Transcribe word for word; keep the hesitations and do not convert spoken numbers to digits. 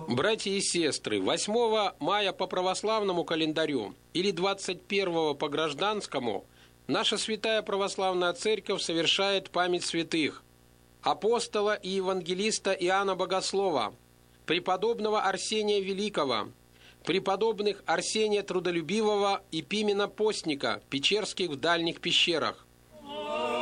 Братья и сестры, восьмого мая по православному календарю или двадцать первого по гражданскому наша Святая Православная Церковь совершает память святых: апостола и евангелиста Иоанна Богослова, преподобного Арсения Великого, преподобных Арсения Трудолюбивого и Пимена Постника, печерских в дальних пещерах,